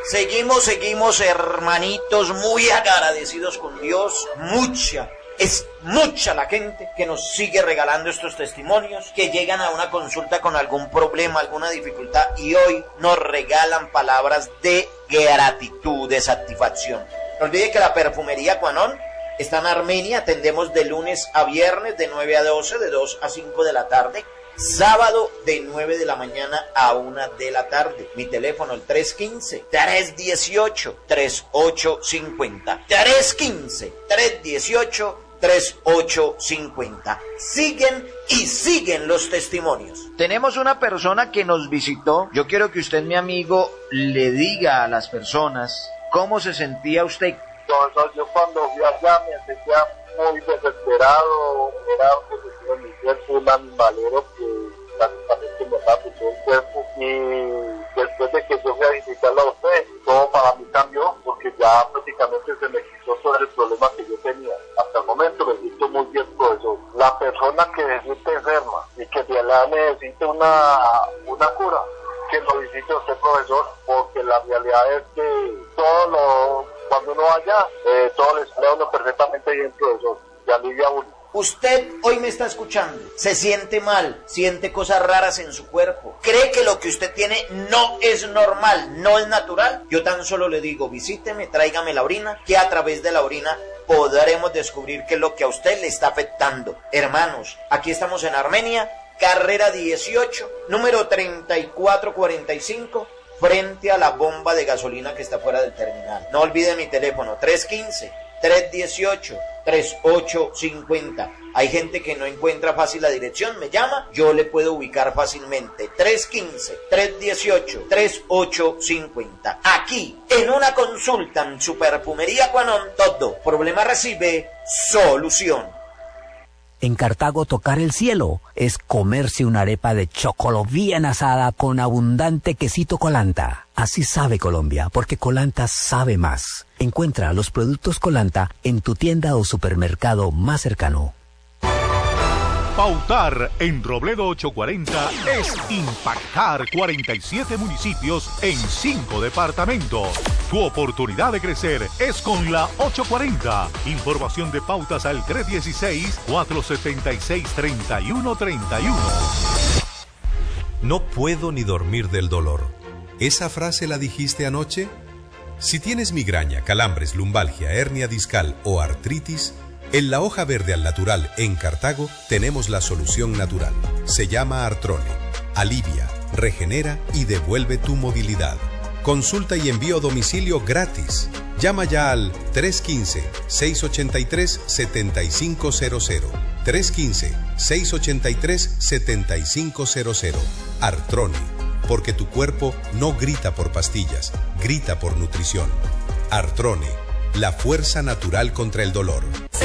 Seguimos hermanitos, muy agradecidos con Dios. Es mucha la gente que nos sigue regalando estos testimonios, que llegan a una consulta con algún problema, alguna dificultad, y hoy nos regalan palabras de gratitud, de satisfacción. No olvide que la perfumería Cuanón está en Armenia. Atendemos de lunes a viernes de 9 a 12, de 2 a 5 de la tarde. Sábado de 9 de la mañana a 1 de la tarde. Mi teléfono el 315-318-3850. 315-318-3850. Siguen los testimonios. Tenemos una persona que nos visitó. Yo quiero que usted, mi amigo, le diga a las personas cómo se sentía usted. Yo cuando fui allá me sentía muy desesperado. Era mi cuerpo un animalero que prácticamente me mató todo el cuerpo, y después de que yo fui a visitarlo a usted, todo para mí cambió, porque ya prácticamente se me quitó todo el problema que yo tenía. Hasta el momento me siento muy bien, profesor. La persona que se siente enferma y que de verdad necesita una cura, que lo visite usted, profesor, porque la realidad es que cuando uno vaya, todo le sale a uno perfectamente bien, profesor, y alivia a uno. Usted hoy me está escuchando, se siente mal, siente cosas raras en su cuerpo, cree que lo que usted tiene no es normal, no es natural. Yo tan solo le digo, visíteme, tráigame la orina, que a través de la orina podremos descubrir qué es lo que a usted le está afectando. Hermanos, aquí estamos en Armenia, carrera 18, número 3445, frente a la bomba de gasolina que está fuera del terminal. No olvide mi teléfono, 315-318-3850. Hay gente que no encuentra fácil la dirección, me llama, yo le puedo ubicar fácilmente. 315-318-3850. Aquí, en una consulta en su perfumería Cuanón, todo problema recibe solución. En Cartago, tocar el cielo es comerse una arepa de chocolo bien asada con abundante quesito Colanta. Así sabe Colombia, porque Colanta sabe más. Encuentra los productos Colanta en tu tienda o supermercado más cercano. Pautar en Robledo 840 es impactar 47 municipios en 5 departamentos. Tu oportunidad de crecer es con la 840. Información de pautas al 316-476-3131. No puedo ni dormir del dolor. ¿Esa frase la dijiste anoche? Si tienes migraña, calambres, lumbalgia, hernia discal o artritis, en la hoja verde al natural en Cartago tenemos la solución natural. Se llama Artrone. Alivia, regenera y devuelve tu movilidad. Consulta y envío a domicilio gratis. Llama ya al 315-683-7500. 315-683-7500. Artrone. Porque tu cuerpo no grita por pastillas, grita por nutrición. Artrone. La fuerza natural contra el dolor.